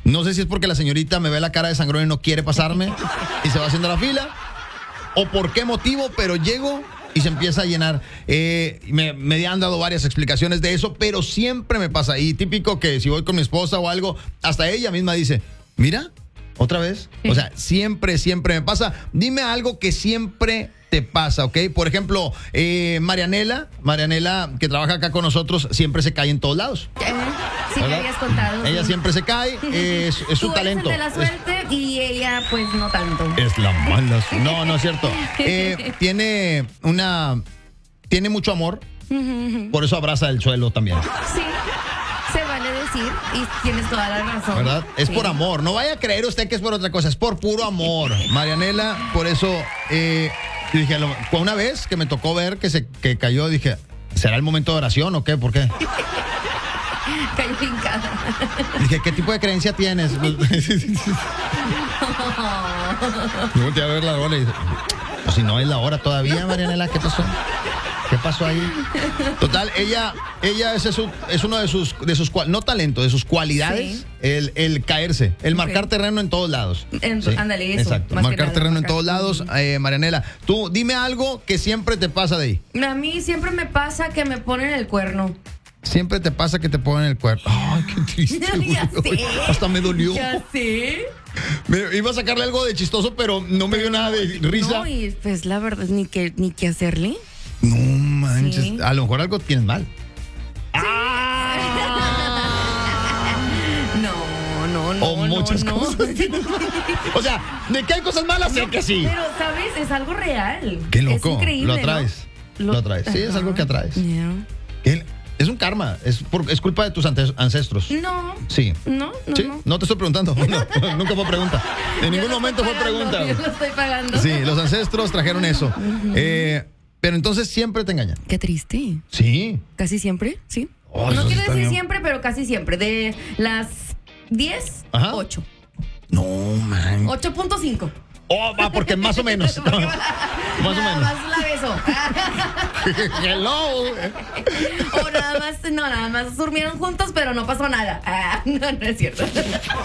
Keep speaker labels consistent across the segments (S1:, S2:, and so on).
S1: No sé si es porque la señorita me ve la cara de sangrón y no quiere pasarme y se va haciendo la fila, o por qué motivo, pero llego y se empieza a llenar. Me han dado varias explicaciones de eso, pero siempre me pasa. Y típico que si voy con mi esposa o algo, hasta ella misma dice, mira, otra vez. O sea, siempre me pasa. Dime algo que siempre te pasa, ¿ok? Por ejemplo, Marianela, que trabaja acá con nosotros, siempre se cae en todos lados.
S2: Sí, me habías contado.
S1: Ella siempre se cae, es su talento.
S2: Tú eres el de la suerte y ella, pues, no tanto.
S1: Es la mala. No es cierto. Tiene mucho amor, por eso abraza el suelo también.
S2: Sí, se vale decir y tienes toda la razón.
S1: ¿Verdad? Es por amor. No vaya a creer usted que es por otra cosa, es por puro amor. Marianela, por eso, yo dije, una vez que me tocó ver que cayó, dije, ¿será el momento de oración o qué? ¿Por qué?
S2: Cayó hincada.
S1: Dije, ¿qué tipo de creencia tienes? Y volteé a ver la hora y dije, pues si no es la hora todavía, Marianela, ¿qué pasó? ¿Qué pasó ahí? Total, ella es uno de sus no talento, de sus cualidades, sí. el caerse, el marcar terreno en todos lados.
S2: Sí. Ándale, eso.
S1: Exacto, marcar terreno en todos lados. Marianela, tú dime algo que siempre te pasa de ahí.
S2: A mí siempre me pasa que me ponen el cuerno.
S1: Siempre te pasa que te ponen el cuerno. Ay, qué triste.
S2: Ya sé.
S1: Hasta me dolió.
S2: Ya sé.
S1: Iba a sacarle algo de chistoso, pero no me dio nada de risa.
S2: No, y pues la verdad, ni qué hacerle.
S1: No manches, sí. A lo mejor algo tienes mal.
S2: Sí. No.
S1: O muchas cosas. O sea, de que hay cosas malas, sé que sí.
S2: Pero, ¿sabes? Es algo real.
S1: Qué loco.
S2: Es increíble,
S1: lo atraes.
S2: ¿no?
S1: Lo atraes. Sí, es algo que atraes.
S2: Yeah.
S1: Es un karma. Es culpa de tus ancestros.
S2: No.
S1: Sí.
S2: No.
S1: ¿Sí? No te estoy preguntando. No, nunca fue pregunta. En ningún momento fue pregunta.
S2: Yo lo estoy pagando.
S1: Sí, los ancestros trajeron eso. Pero entonces siempre te engañan.
S2: Qué triste.
S1: Sí.
S2: Casi siempre, sí.
S1: Oh,
S2: no quiero decir
S1: bien.
S2: siempre, pero casi siempre. De las 10,
S1: Ajá.
S2: 8.
S1: No, man.
S2: 8.5.
S1: Oh, va, porque más o menos. Más o
S2: Nada
S1: menos.
S2: más la beso.
S1: Hello.
S2: O nada más durmieron juntos, pero no pasó nada. No es cierto. Es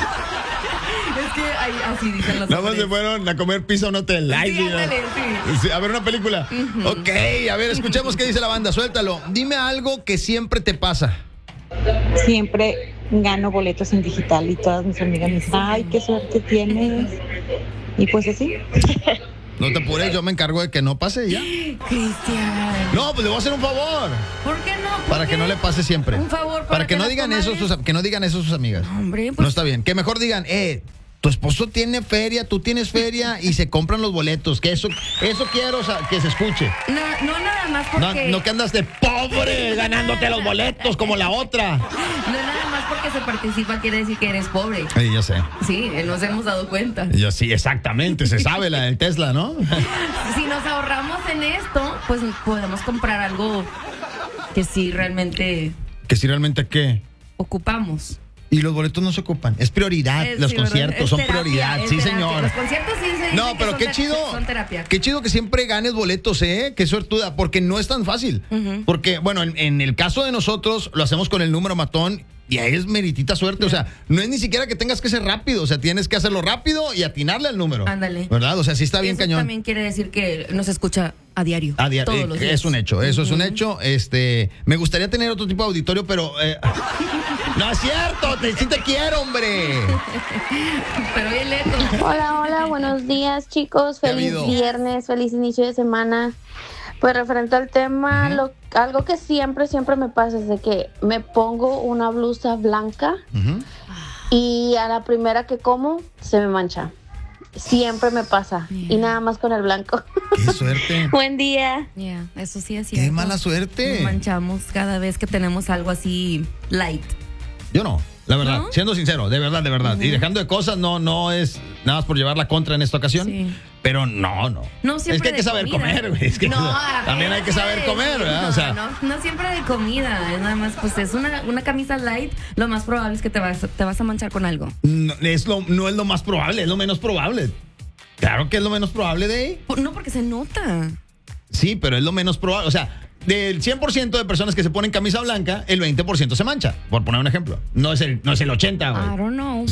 S2: que así dicen los
S1: Nada más
S2: hombres.
S1: se fueron a comer pizza a un hotel.
S2: Sí,
S1: Ay,
S2: ándale, sí.
S1: Sí, a ver una película. Ok, a ver, escuchemos qué dice la banda. Suéltalo. Dime algo que siempre te pasa.
S3: Siempre gano boletos en digital y todas mis amigas me dicen, ay, qué suerte tienes. Y pues así.
S1: No te apures, yo me encargo de que no pase ya.
S2: Cristian.
S1: No, pues le voy a hacer un favor.
S2: ¿Por qué no? ¿Por
S1: Para
S2: qué?
S1: que no le pase siempre.
S2: Un favor
S1: para que no
S2: las
S1: digan eso
S2: comadres.
S1: que no digan eso sus amigas.
S2: Hombre, pues.
S1: No está bien. Que mejor digan, tu esposo tiene feria, tú tienes feria y se compran los boletos. Que eso quiero, o sea, que se escuche.
S2: No nada más porque.
S1: No que andas de pobre ganándote los boletos como la otra.
S2: No nada más porque se participa quiere decir que eres pobre.
S1: Ya sé.
S2: Sí, nos hemos dado cuenta.
S1: Ya sí, exactamente. Se sabe la del Tesla, ¿no?
S2: Si nos ahorramos en esto, pues podemos comprar algo que sí realmente
S1: Que si realmente qué.
S2: ocupamos.
S1: Y los boletos no se ocupan. Es prioridad. Los
S2: Sí,
S1: conciertos
S2: ¿verdad?
S1: son
S2: Es terapia,
S1: prioridad.
S2: es
S1: Sí,
S2: terapia.
S1: señor.
S2: Los conciertos sí se
S1: No,
S2: dicen
S1: pero
S2: que
S1: qué chido.
S2: son terapia.
S1: Qué chido que siempre ganes boletos, Qué suertuda. Porque no es tan fácil. Porque, bueno, en el caso de nosotros, lo hacemos con el número matón. Y ahí es meritita suerte. O sea, no es ni siquiera que tengas que ser rápido. O sea, tienes que hacerlo rápido y atinarle al número.
S2: Ándale.
S1: ¿Verdad? O sea, sí está bien
S2: Eso
S1: cañón.
S2: también quiere decir que nos escucha a diario. Todos los días.
S1: Es un hecho, eso es un hecho. Me gustaría tener otro tipo de auditorio, pero no es cierto, sí te quiero, hombre.
S2: Pero oye, Leto.
S4: Hola, buenos días, chicos.
S1: ¿Qué ha
S4: Feliz
S1: habido?
S4: viernes, feliz inicio de semana. Pues referente al tema, algo que siempre me pasa es de que me pongo una blusa blanca y a la primera que como se me mancha. Siempre me pasa. Y nada más con el blanco.
S1: Qué suerte.
S4: Buen día.
S2: Yeah, eso sí es cierto.
S1: Qué mala suerte.
S2: Nos manchamos cada vez que tenemos algo así light.
S1: Yo no, la verdad,
S2: ¿No?
S1: siendo sincero, de verdad. Y dejando de cosas, no es nada más por llevar la contra en esta ocasión.
S2: Sí.
S1: Pero no.
S2: No siempre
S1: es que hay que
S2: de
S1: saber
S2: comida.
S1: comer, güey. Es que
S2: No,
S1: también hay que saber comer, ¿verdad?
S2: No,
S1: O sea,
S2: no siempre de comida. Es nada más, pues es una camisa light. Lo más probable es que te vas a manchar con algo.
S1: no es lo más probable, es lo menos probable. Claro que es lo menos probable de ahí.
S2: No, porque se nota.
S1: Sí, pero es lo menos probable. O sea, del 100% de personas que se ponen camisa blanca, el 20% se mancha. Por poner un ejemplo. No es el 80%, güey.
S2: I don't know.